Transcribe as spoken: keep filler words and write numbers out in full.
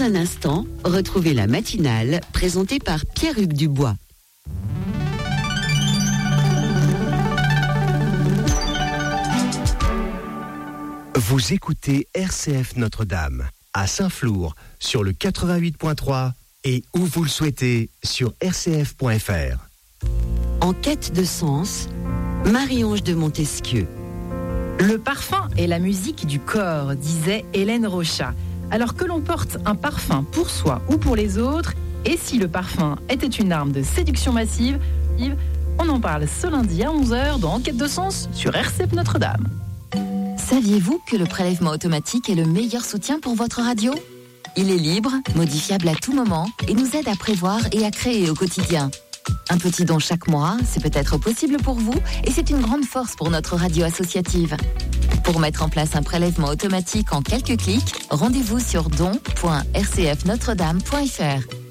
Dans un instant, retrouvez la matinale présentée par Pierre-Hugues Dubois. Vous écoutez R C F Notre-Dame à Saint-Flour sur le quatre-vingt-huit point trois et où vous le souhaitez sur r c f point f r. En quête de sens, Marie-Ange de Montesquieu. Le parfum est la musique du corps, disait Hélène Rochat. Alors que l'on porte un parfum pour soi ou pour les autres, et si le parfum était une arme de séduction massive, on en parle ce lundi à onze heures dans Enquête de sens sur R C F Notre-Dame. Saviez-vous que le prélèvement automatique est le meilleur soutien pour votre radio ? Il est libre, modifiable à tout moment et nous aide à prévoir et à créer au quotidien. Un petit don chaque mois, c'est peut-être possible pour vous et c'est une grande force pour notre radio associative. Pour mettre en place un prélèvement automatique en quelques clics, rendez-vous sur don point r c f notre dame point f r.